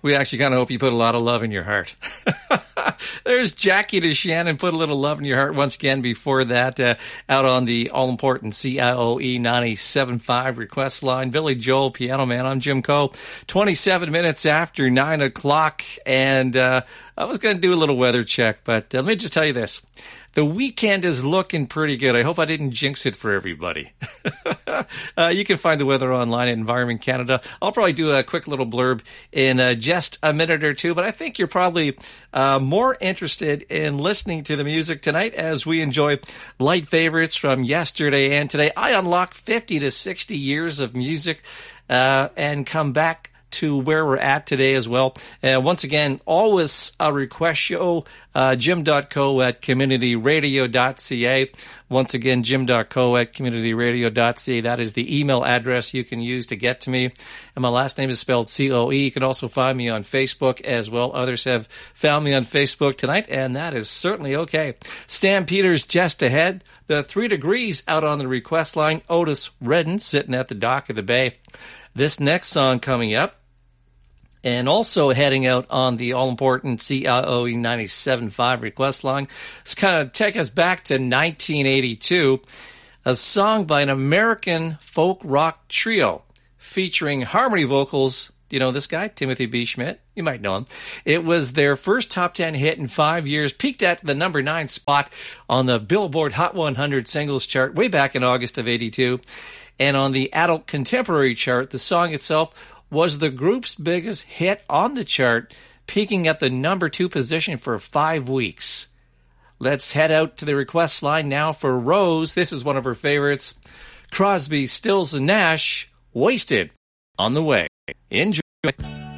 We actually kind of hope you put a lot of love in your heart. There's Jackie DeShannon, Put a Little Love in Your Heart once again. Before that, out on the all-important CIOE 97.5 request line. Billy Joel, Piano Man. I'm Jim Coe. 27 minutes after 9 o'clock, and I was going to do a little weather check, but let me just tell you this. The weekend is looking pretty good. I hope I didn't jinx it for everybody. You can find the weather online at Environment Canada. I'll probably do a quick little blurb in just a minute or two, but I think you're probably more interested in listening to the music tonight as we enjoy light favorites from yesterday and today. I unlocked 50 to 60 years of music and come back to where we're at today as well. Once again, always a request show, jim.co@communityradio.ca. Once again, jim.co@communityradio.ca. That is the email address you can use to get to me. And my last name is spelled C-O-E. You can also find me on Facebook as well. Others have found me on Facebook tonight, and that is certainly okay. Stan Peters just ahead. The 3 Degrees out on the request line. Otis Redding sitting at the dock of the bay. This next song coming up, and also heading out on the all-important CIOE 97.5 request line. It's kind of take us back to 1982, a song by an American folk rock trio featuring harmony vocals. Do you know this guy? Timothy B. Schmidt? You might know him. It was their first top 10 hit in 5 years, peaked at the number 9 spot on the Billboard Hot 100 singles chart way back in August of 82. And on the adult contemporary chart, the song itself was the group's biggest hit on the chart, peaking at the number 2 position for 5 weeks. Let's head out to the request line now for Rose. This is one of her favorites. Crosby, Stills, and Nash, Wasted, on the way. Enjoy.